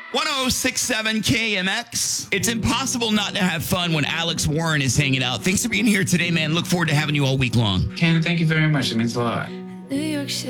1067 KMX. It's impossible not to have fun when Alex Warren is hanging out. Thanks for being here today, man. Look forward to having you all week long. Ken, thank you very much. It means a lot. New York City.